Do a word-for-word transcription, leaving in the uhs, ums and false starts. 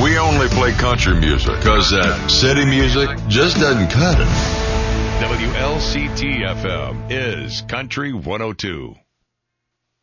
We only play country music because that city music just doesn't cut it. W L C T F M is Country one oh two.